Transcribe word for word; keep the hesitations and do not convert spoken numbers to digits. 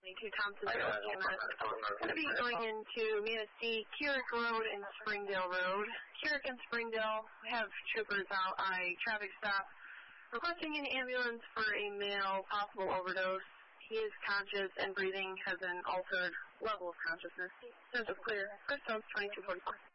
to Thompson Road. Going to be going into Manistee, Keurig Road, and Springdale Road. Keurig and Springdale have troopers out on a traffic stop requesting an ambulance for a male possible overdose. He is conscious and breathing has an altered level of consciousness. This is clear. First House twenty-two forty-four.